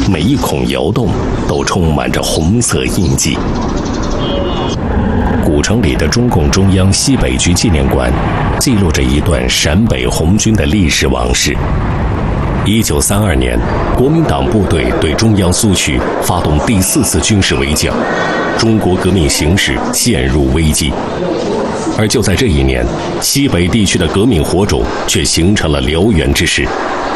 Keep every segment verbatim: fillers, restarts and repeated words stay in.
每一孔窑洞都充满着红色印记。古城里的中共中央西北局纪念馆记录着一段陕北红军的历史往事。一九三二年，国民党部队对中央苏区发动第四次军事围剿，中国革命形势陷入危机。而就在这一年，西北地区的革命火种却形成了燎原之势。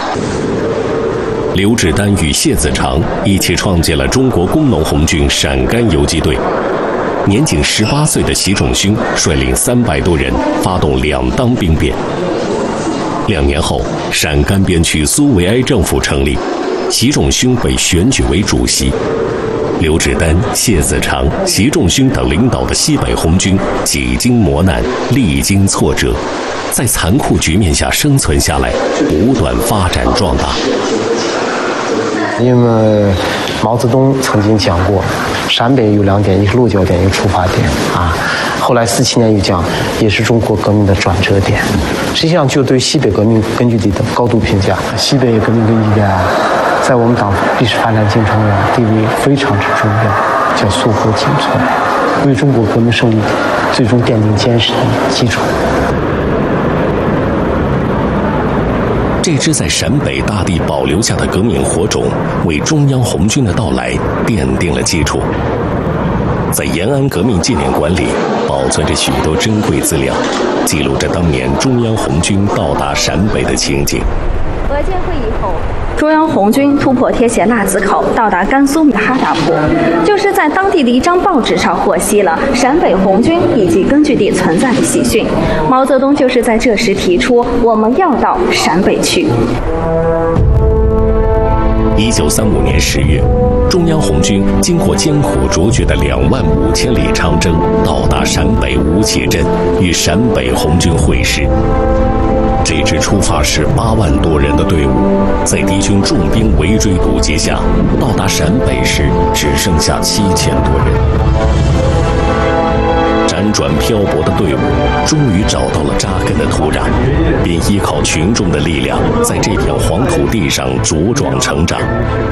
刘志丹与谢子长一起创建了中国工农红军陕甘游击队。年仅十八岁的习仲勋率领三百多人发动两当兵变。两年后，陕甘边区苏维埃政府成立，习仲勋被选举为主席。刘志丹、谢子长、习仲勋等领导的西北红军几经磨难，历经挫折，在残酷局面下生存下来，不断发展壮大。 因为毛泽东曾经讲过，陕北有两点，一个落脚点，一个出发点啊。后来四七年又讲，也是中国革命的转折点。实际上，就对西北革命根据地的高度评价，西北革命根据地在我们党历史发展进程中地位非常之重要，叫硕果仅存，为中国革命胜利最终奠定坚实的基础。 这支在陕北大地保留下的革命火种，为中央红军的到来奠定了基础。在延安革命纪念馆里，保存着许多珍贵资料，记录着当年中央红军到达陕北的情景。 俄建会议后，中央红军突破铁血腊子口，到达甘肃哈达坡，就是在当地的一张报纸上获悉了陕北红军以及根据地存在的喜讯。毛泽东就是在这时提出，我们要到陕北去。 一九三五年十月，中央红军经过艰苦卓绝的两万五千里长征，到达陕北吴起镇，与陕北红军会师。这支出发时八万多人的队伍，在敌军重兵围追堵截下，到达陕北时只剩下七千多人。辗转漂泊的队伍终于找到了扎根的土壤，并依靠群众的力量，在这片黄土地上茁壮成长。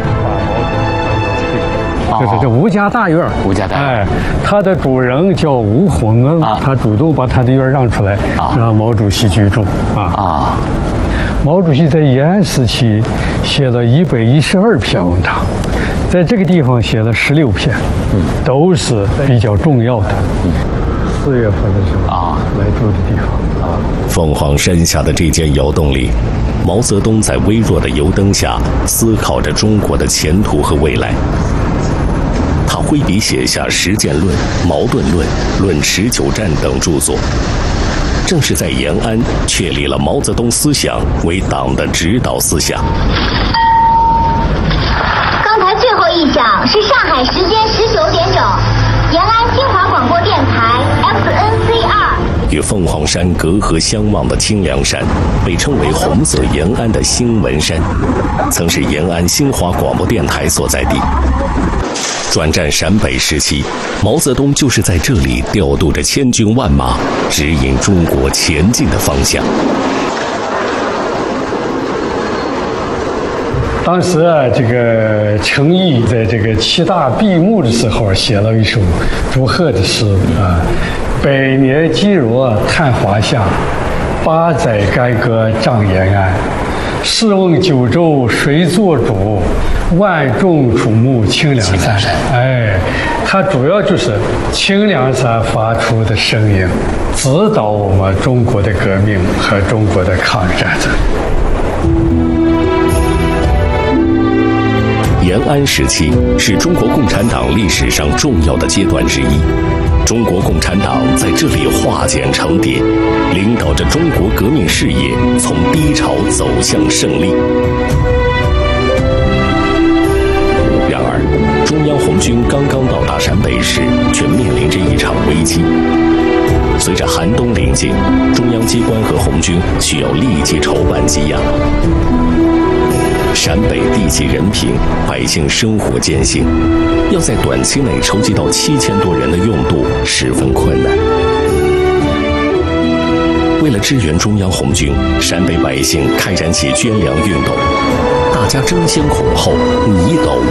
这是这吴家大院， 吴家大院， 哎，他的主人叫吴洪恩，啊、他主动把他的院让出来，啊、让毛主席居住啊啊。毛主席在延安时期写了一百一十二篇文章，在这个地方写了十六篇，嗯，都是比较重要的。嗯，四月份的时候啊来住的地方啊。 凤凰山下的这间窑洞里，毛泽东在微弱的油灯下思考着中国的前途和未来。他挥笔写下《实践论》《矛盾论》《论持久战》等著作，正是在延安确立了毛泽东思想为党的指导思想。 刚才最后一响是上海时间十九点整，延安新华广播电台 X N C 二。 与凤凰山隔河相望的清凉山，被称为红色延安的新闻山，曾是延安新华广播电台所在地。转战陕北时期，毛泽东就是在这里调度着千军万马，指引中国前进的方向。 当时啊，这个程颐在这个七大闭幕的时候写了一首祝贺的诗啊：“百年积弱叹华夏，八载干戈仗延安。试问九州谁做主？万众瞩目清凉山。”哎，它主要就是清凉山发出的声音，指导我们中国的革命和中国的抗日战争。 延安时期是中国共产党历史上重要的阶段之一，中国共产党在这里化茧成蝶，领导着中国革命事业从低潮走向胜利。然而，中央红军刚刚到达陕北时，却面临着一场危机。随着寒冬临近，中央机关和红军需要立即筹办给养。陕北地瘠人贫，百姓生活艰辛，要在短期内筹集到七千多人的用度十分困难。为了支援中央红军，陕北百姓开展起捐粮运动，大家争先恐后，你一斗